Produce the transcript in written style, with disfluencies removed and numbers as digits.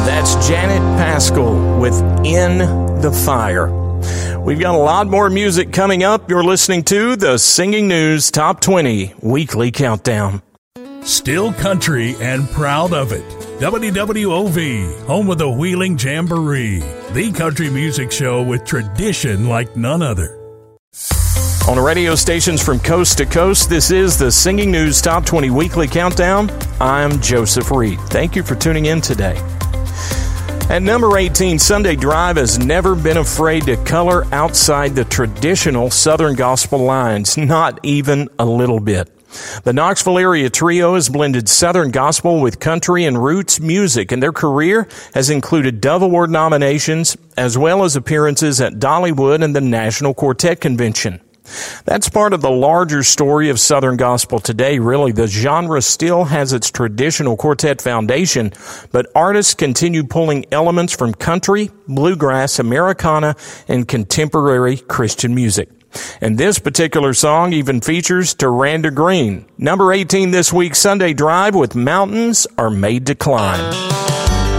That's Janet Paschal with In the Fire. We've got a lot more music coming up. You're listening to the Singing News Top 20 Weekly Countdown. Still country and proud of it. WWOV, home of the Wheeling Jamboree. The country music show with tradition like none other. On the radio stations from coast to coast, this is the Singing News Top 20 Weekly Countdown. I'm Joseph Reed. Thank you for tuning in today. At number 18, Sunday Drive has never been afraid to color outside the traditional Southern gospel lines, not even a little bit. The Knoxville area trio has blended Southern gospel with country and roots music, and their career has included Dove Award nominations as well as appearances at Dollywood and the National Quartet Convention. That's part of the larger story of Southern gospel today, really. The genre still has its traditional quartet foundation, but artists continue pulling elements from country, bluegrass, Americana, and contemporary Christian music. And this particular song even features Taranda Green. Number 18 this week, Sunday Drive with Mountains Are Made to Climb.